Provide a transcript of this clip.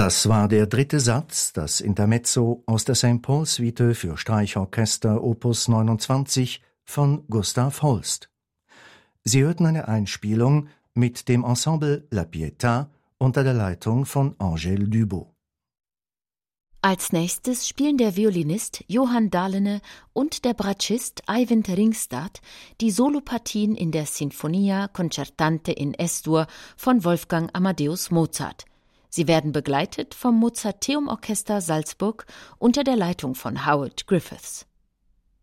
Das war der dritte Satz, das Intermezzo aus der St. Paul-Suite für Streichorchester Opus 29 von Gustav Holst. Sie hörten eine Einspielung mit dem Ensemble La Pietà unter der Leitung von Angèle Dubot. Als nächstes spielen der Violinist Johan Dahlene und der Bratschist Eivind Ringstad die Solopartien in der Sinfonia Concertante in Es-Dur von Wolfgang Amadeus Mozart. Sie werden begleitet vom Mozarteum Orchester Salzburg unter der Leitung von Howard Griffiths.